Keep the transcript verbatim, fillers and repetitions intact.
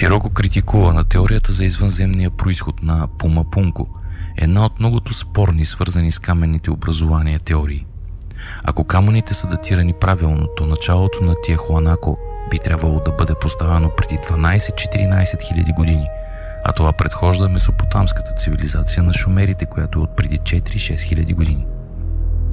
широко критикувана теорията за извънземния произход на Пумапунко, една от многото спорни, свързани с каменните образования теории. Ако камъните са датирани правилно, то началото на Тиахуанако би трябвало да бъде поставено преди дванайсет-четиринайсет хиляди години, а това предхожда месопотамската цивилизация на шумерите, която е от преди четири-шест хиляди години.